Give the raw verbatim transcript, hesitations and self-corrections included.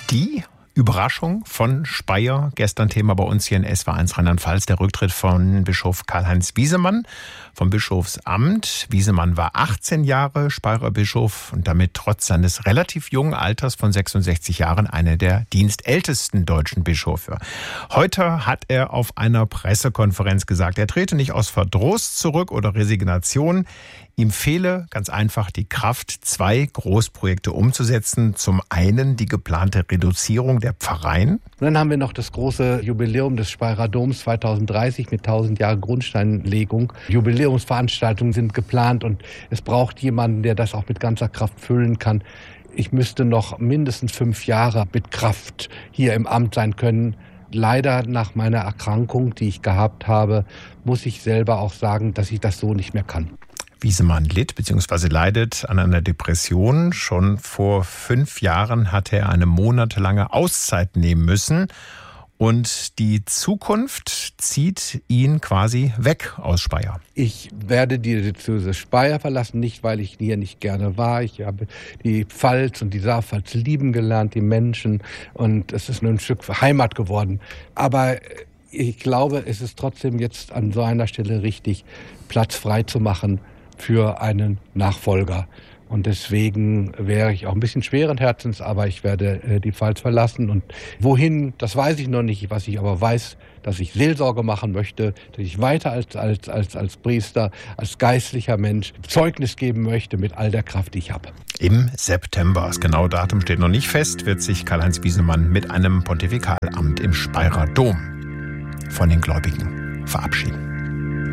Die Überraschung von Speyer, gestern Thema bei uns hier in S W R eins Rheinland-Pfalz, der Rücktritt von Bischof Karl-Heinz Wiesemann vom Bischofsamt. Wiesemann war achtzehn Jahre Speyerer Bischof und damit trotz seines relativ jungen Alters von sechsundsechzig Jahren einer der dienstältesten deutschen Bischöfe. Heute hat er auf einer Pressekonferenz gesagt, er trete nicht aus Verdruss zurück oder Resignation. Ihm fehle ganz einfach die Kraft, zwei Großprojekte umzusetzen. Zum einen die geplante Reduzierung der Pfarreien. Und dann haben wir noch das große Jubiläum des Speyerer Doms zweitausenddreißig mit tausend Jahre Grundsteinlegung. Jubiläumsveranstaltungen sind geplant und es braucht jemanden, der das auch mit ganzer Kraft füllen kann. Ich müsste noch mindestens fünf Jahre mit Kraft hier im Amt sein können. Leider nach meiner Erkrankung, die ich gehabt habe, muss ich selber auch sagen, dass ich das so nicht mehr kann. Wiesemann litt bzw. leidet an einer Depression. Schon vor fünf Jahren hatte er eine monatelange Auszeit nehmen müssen. Und die Zukunft zieht ihn quasi weg aus Speyer. Ich werde die Diözese Speyer verlassen, nicht weil ich hier nicht gerne war. Ich habe die Pfalz und die Saarpfalz lieben gelernt, die Menschen. Und es ist nur ein Stück Heimat geworden. Aber ich glaube, es ist trotzdem jetzt an so einer Stelle richtig, Platz frei zu machen für einen Nachfolger. Und deswegen wäre ich auch ein bisschen schweren Herzens, aber ich werde äh, die Pfalz verlassen. Und wohin, das weiß ich noch nicht. Was ich aber weiß, dass ich Seelsorge machen möchte, dass ich weiter als, als, als, als Priester, als geistlicher Mensch Zeugnis geben möchte mit all der Kraft, die ich habe. Im September, das genaue Datum steht noch nicht fest, wird sich Karl-Heinz Wiesemann mit einem Pontifikalamt im Speyerer Dom von den Gläubigen verabschieden.